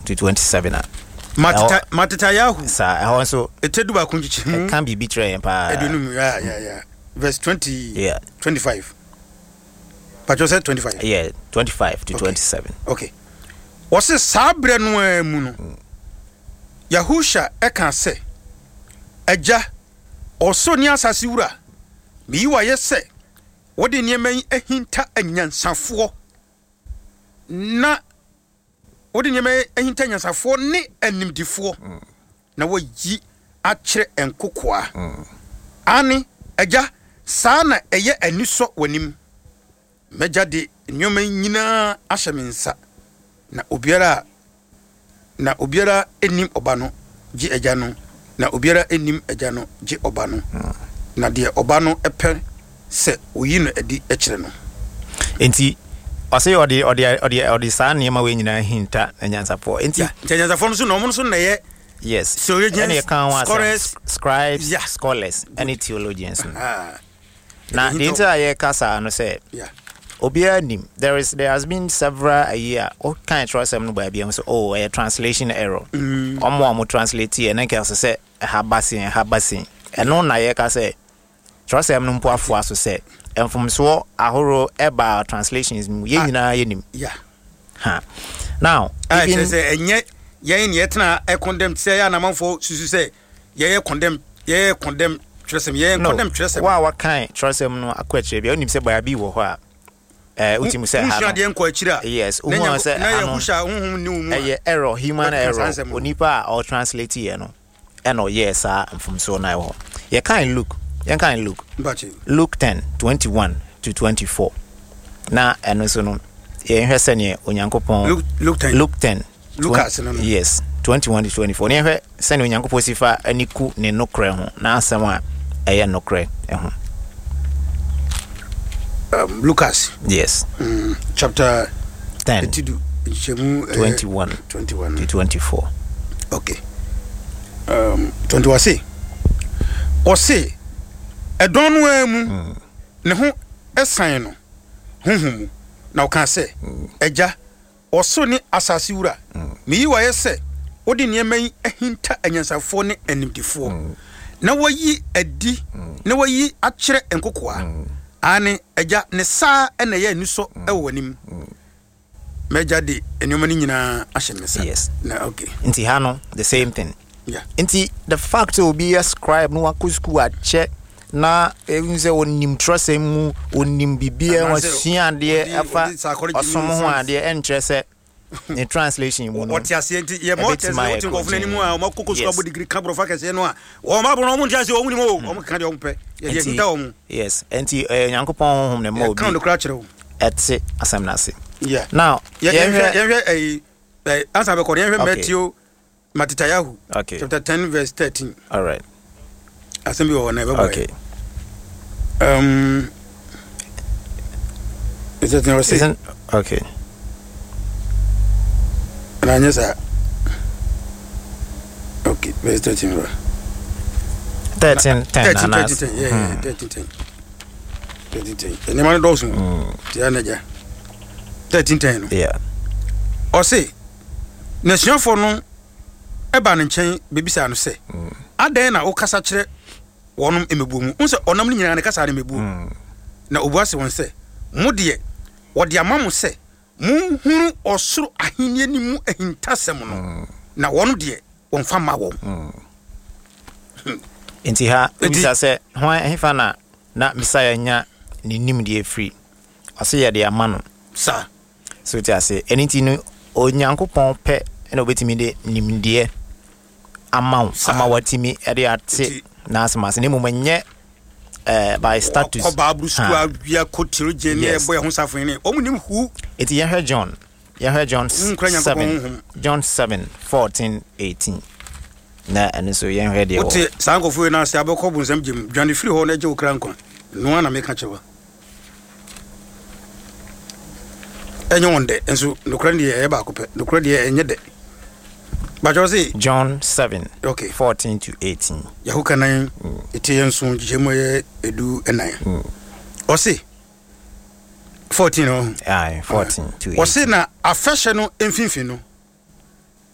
to 27. Matita Yahu. Sir, I also Eteduba Kunji can be betrayed. Yeah. Verse 20. Yeah. 25. But you said 25. Yeah, 25 to 27. Okay. Was a sabre no muno. Yahusha eka se. Eja osonia sasiwura. Biwa yese. Wode niema ehinta anyansafo. Na wode niema ehinta anyansafo ne animdifo. Na woyi akire enkokoa. Ani eja sana eye aniso wanim. Meja de nioma nyina ahyemensa. Na obiara enim obano ji eja no. Na obiara enim eja no ji obano. Na de obano epe se oyi no edi ekire no. Enti ose odi saa niema we nyina hinta anyansafo. Enti anyansafo no so no so na ye. Yes. So any scholars, scribes, yeah. Scholars, any theologians. Now the entire kasa no say. Yeah. Obia nim. There has been several a year. All kind of trust them by being so a translation error. Omo translate here and can say habasin. And no na ye ka say trust them no po so say. And from so ahoro eba translations ye nyina ye nim. Yeah. Ha. Now, I say enye ye na e condemn say ya na manfo susu say ye condemn trust them ye condemn trust them. Wa kind trust them no akwache bia onim say bia bi wo ho a ultimu say ha. Yes, umu say na Yahusha unhum ni umu. Error, human error. Onipa or translate here no. Eno yes from so na ho. You can look. Luke 10:21 to 24. Na eno so no. Ye hwese ne Onyankopon Luke 10. Lucas no. Yes, 21 to 24. Ne hwese ne Onyankopon sifa aniku ne nokre ho. Na asem a eye nokre ho. Lucas. Yes. Chapter 10. 21 to 24. Okay. 21 say. O say edonu emu ne ho esan no. Honhom na o kan say eja oso ni asase wura. Me yi wa yese odi niema yi ehinta anyansafo ne animdifo. Na wayi adi na wayi akire enkokoa. Ani eja ne sa ene ye niso ewonim. Meja de enoma ni nyina ahyemesa. Yes. Na okay. Inti hano the same thing. Yeah. Inti the fact will be a scribe no akusku a check na enze onim trust mu onim bibia wasua de afa osomo ho ade entrese the translation mu no. What you say ye mo tese what you go for animu a mo kokosku abo degree kabro fa kese no a o ma bro no mo ntase o mu ni mo o mo ka de o mpe ye nta o mu. Yes. Enti Nyankopon hom ne mo bi. Kan do kra kire o. Etse asem na se. Yeah. Now, ye answer be ko ye Matthew Matita Yahu. Okay. Chapter 10 verse 13. All right. Assembly or never. Okay. Is that no say? Okay. Okay, verse 13. 13 10. Yeah, 13. And the man does the 13. Yeah. Or say, Nation for no eba nchen bebisa no say. Aden na okasa kire wonum emebu mu. Unse onam nyina ne kasa ne mebu. Na obuase won say, mo de wode amamu say, mu hunu osoro ahenie ni mu ahintasem no. Na wonu de won fa ma won. Enti ha bebisa say, hwan hefa na Messiah nya ni nim de free. Ase ye de amano. Sir. So ti ase anything no Onyankopon pe na obetimi de nimdie ama watimi e de ate na asmas ne momanye by status ko Bible school awia kotiro jeni e boy ho safin o munim hu eti ye John 7:14-18 na ene so ye hwe de o oti sankofo na ase abekọ bunsam jim dwane free ho na je okra nkon no na meka chewa enye wonde enso nokra de e ba akopɛ nokra de enye de but you see John 7 okay 14-18 yahuka nan eti enso jemo ye edu enan o see 14 14 to 18 o see na afehye no emfinfin no